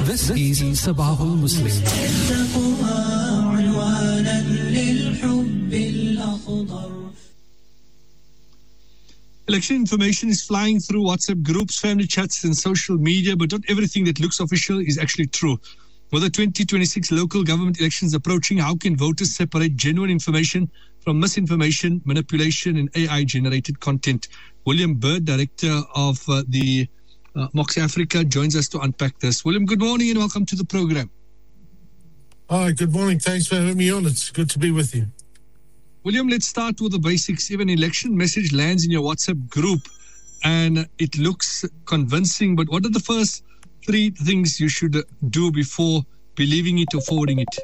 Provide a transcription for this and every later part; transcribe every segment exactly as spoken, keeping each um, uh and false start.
This is Sabahul Muslim. Election information is flying through WhatsApp groups, family chats and social media, but not everything that looks official is actually true. With the twenty twenty-six local government elections approaching, how can voters separate genuine information from misinformation, manipulation and A I-generated content? William Bird, Director of uh, the uh, Mox Africa, joins us to unpack this. William, good morning and welcome to the program. Hi, good morning. Thanks for having me on. It's good to be with you. William, let's start with the basics. If an election message lands in your WhatsApp group and it looks convincing, but what are the first three things you should do before believing it or forwarding it?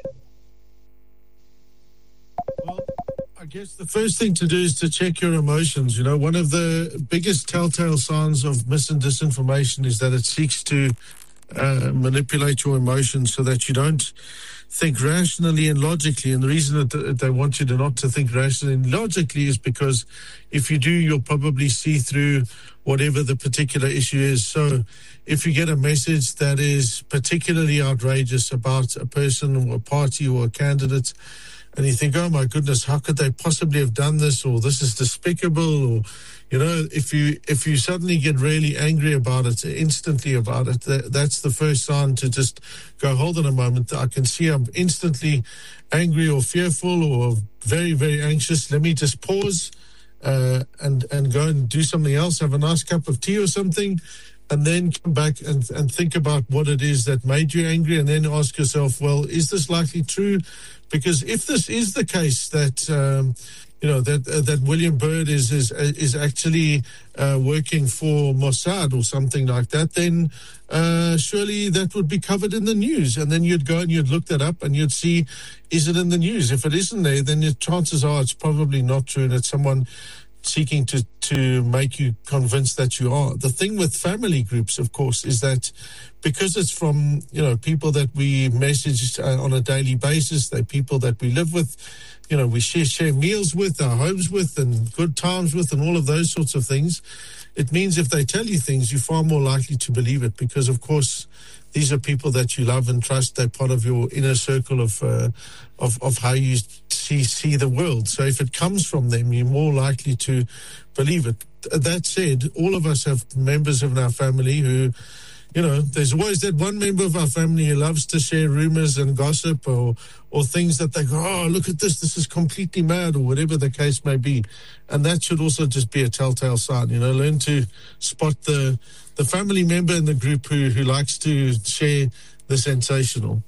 Well, I guess the first thing to do is to check your emotions. You know, one of the biggest telltale signs of mis and disinformation is that it seeks to uh, manipulate your emotions so that you don't think rationally and logically. And the reason that they want you to not to think rationally and logically is because if you do, you'll probably see through whatever the particular issue is. So if you get a message that is particularly outrageous about a person or a party or a candidate, and you think, oh my goodness, how could they possibly have done this? Or this is despicable. Or, you know, if you if you suddenly get really angry about it, instantly about it, that, that's the first sign to just go, hold on a moment. I can see I'm instantly angry or fearful or very, very anxious. Let me just pause uh, and, and go and do something else, have a nice cup of tea or something, and then come back and, and think about what it is that made you angry, and then ask yourself, well, is this likely true? Because if this is the case that, um, you know, that uh, that William Bird is is is actually uh, working for Mossad or something like that, then uh, surely that would be covered in the news. And then you'd go and you'd look that up and you'd see, is it in the news? If it isn't there, then the chances are it's probably not true and it's someone seeking to, to make you convinced that you are. The thing with family groups, of course, is that because it's from, you know, people that we message uh, on a daily basis, they're people that we live with, you know, we share, share meals with, our homes with, and good times with, and all of those sorts of things. It means if they tell you things, you're far more likely to believe it because, of course, these are people that you love and trust. They're part of your inner circle of uh, of, of how you see, see the world. So if it comes from them, you're more likely to believe it. That said, all of us have members of our family who, you know, there's always that one member of our family who loves to share rumors and gossip or or things that they go, oh, look at this, this is completely mad, or whatever the case may be. And that should also just be a telltale sign, you know, learn to spot the the family member in the group who, who likes to share the sensational.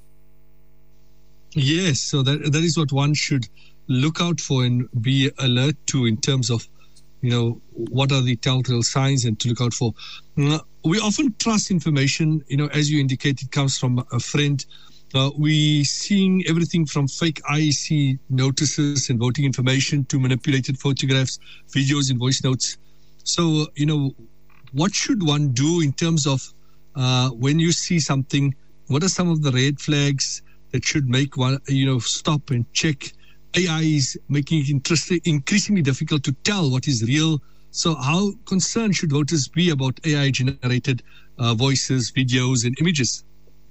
Yes, so that that is what one should look out for and be alert to in terms of, you know, what are the telltale signs and to look out for. We often trust information, you know, as you indicated, comes from a friend. Uh, we seeing everything from fake I E C notices and voting information to manipulated photographs, videos and voice notes. So, you know, what should one do in terms of uh, when you see something? What are some of the red flags that should make one, you know, stop and check? A I is making it increasingly difficult to tell what is real. So how concerned should voters be about A I-generated uh, voices, videos, and images?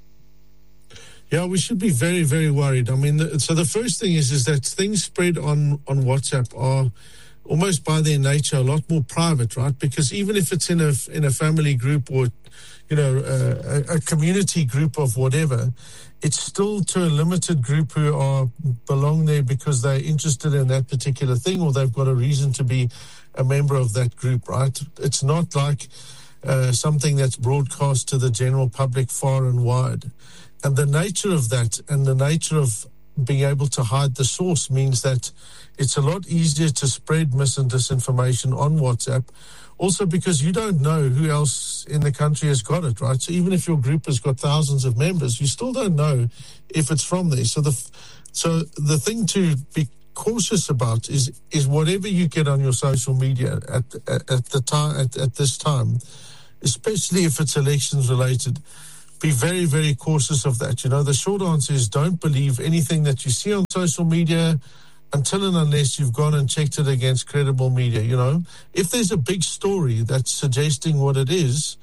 Yeah, we should be very, very worried. I mean, the, so the first thing is is that things spread on, on WhatsApp are almost by their nature a lot more private, right? Because even if it's in a in a family group or, you know, a, a community group of whatever, it's still to a limited group who are belong there because they're interested in that particular thing or they've got a reason to be a member of that group, right? It's not like uh, something that's broadcast to the general public far and wide. And the nature of that and the nature of being able to hide the source means that it's a lot easier to spread mis and disinformation on WhatsApp. Also because you don't know who else in the country has got it, right? So even if your group has got thousands of members, you still don't know if it's from there. So the so the thing to be cautious about is is whatever you get on your social media at at, at the time at, at this time, especially if it's elections related. Be very, very cautious of that. You know, the short answer is don't believe anything that you see on social media until and unless you've gone and checked it against credible media. You know, if there's a big story that's suggesting what it is,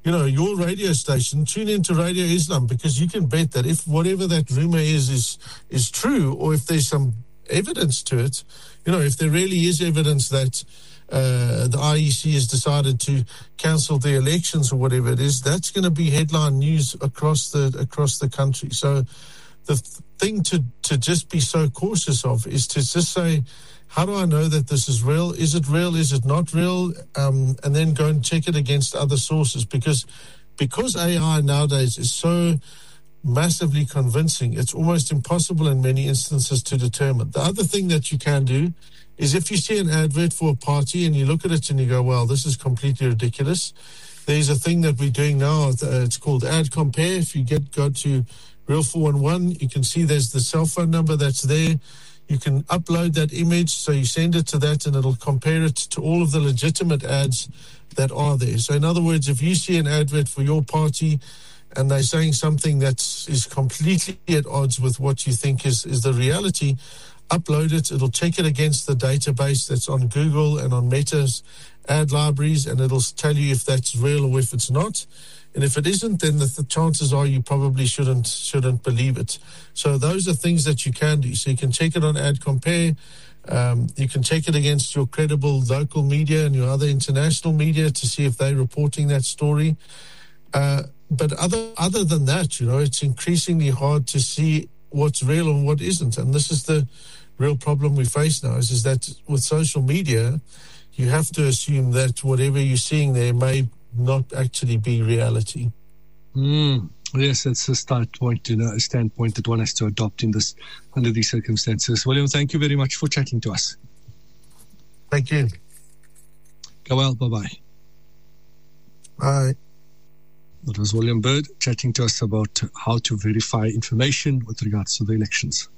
you know, your radio station, tune into Radio Islam, because you can bet that if whatever that rumor is is is true, or if there's some evidence to it, you know, if there really is evidence that uh, the I E C has decided to cancel the elections or whatever it is, that's going to be headline news across the across the country. So the th- thing to, to just be so cautious of is to just say, how do I know that this is real? Is it real? Is it not real? Um, and then go and check it against other sources, because because A I nowadays is so massively convincing, it's almost impossible in many instances to determine. The other thing that you can do is, if you see an advert for a party and you look at it and you go, well, this is completely ridiculous, there's a thing that we're doing now. It's called Ad Compare. If you get go to Real four one one, you can see there's the cell phone number that's there. You can upload that image, so you send it to that and it'll compare it to all of the legitimate ads that are there. So in other words, if you see an advert for your party and they're saying something that is completely at odds with what you think is, is the reality, upload it. It'll check it against the database that's on Google and on Meta's ad libraries, and it'll tell you if that's real or if it's not. And if it isn't, then the, the chances are you probably shouldn't shouldn't believe it. So those are things that you can do. So you can check it on Ad Compare. Um, you can check it against your credible local media and your other international media to see if they're reporting that story. Uh, but other other than that, you know, it's increasingly hard to see what's real and what isn't. And this is the real problem we face now, is, is that with social media, you have to assume that whatever you're seeing there may not actually be reality. Mm, yes, that's a start point, you know, a standpoint that one has to adopt in this under these circumstances. William, thank you very much for chatting to us. Thank you. Go well. Bye-bye. Bye. That was William Bird chatting to us about how to verify information with regards to the elections.